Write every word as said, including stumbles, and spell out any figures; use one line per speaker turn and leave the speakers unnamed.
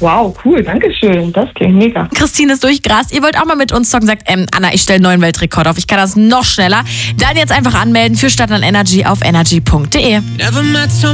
Wow, cool, danke schön. Das klingt mega.
Christine ist durchgerast. Ihr wollt auch mal mit uns zocken, sagt, ähm, Anna, ich stelle einen neuen Weltrekord auf. Ich kann das noch schneller. Dann jetzt einfach anmelden für Stadtland Energy auf energy punkt de.